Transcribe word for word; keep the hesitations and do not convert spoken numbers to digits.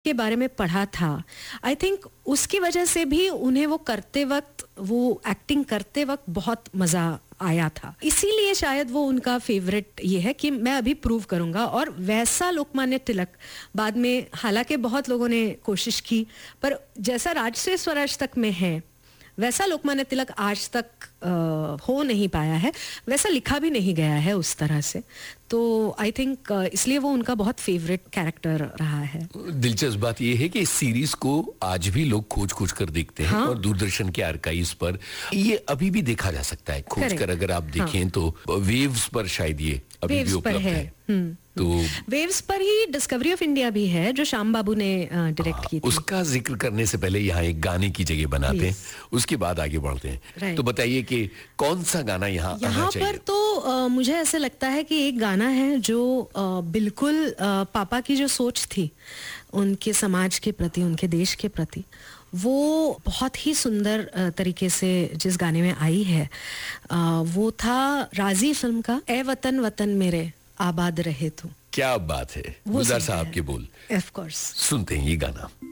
के बारे में पढ़ा था, आई थिंक उसकी वजह से भी उन्हें वो करते वक्त, वो एक्टिंग करते वक्त बहुत मजा आया था, इसीलिए शायद वो उनका फेवरेट ये है कि मैं अभी प्रूव करूंगा। और वैसा लोकमान्य तिलक बाद में, हालांकि बहुत लोगों ने कोशिश की, पर जैसा राजश्री स्वराज तक में है वैसा लोकमान्य तिलक आज तक आ, हो नहीं पाया है, वैसा लिखा भी नहीं गया है उस तरह से। तो आई थिंक इसलिए वो उनका बहुत फेवरेट कैरेक्टर रहा है। दिलचस्प बात यह है कि इस सीरीज को आज भी लोग खोज खोज कर देखते हैं। हाँ? और दूरदर्शन के आर्काइव्स पर ये अभी भी देखा जा सकता है खोज कर, अगर आप देखें। हाँ। तो वेव्स पर शायद ये अभी भी उपलब्ध है, है। तो वेव्स पर ही डिस्कवरी ऑफ इंडिया भी है जो श्याम बाबू ने डायरेक्ट की थी। उसका जिक्र करने से पहले यहाँ एक गाने की जगह बनाते हैं, उसके बाद आगे बढ़ते हैं। तो बताइए कि कौन सा गाना यहाँ यहाँ पर तो आ, मुझे ऐसे लगता है कि एक गाना है जो आ, बिल्कुल आ, पापा की जो सोच थी उनके समाज के प्रति, उनके देश के प्रति, वो बहुत ही सुंदर तरीके से जिस गाने में आई है, आ, वो था राजी फिल्म का ए वतन वतन मेरे आबाद रहे तू। क्या बात है, गुलजार साहब के बोल। ऑफ कोर्स सुनते हैं ये गाना।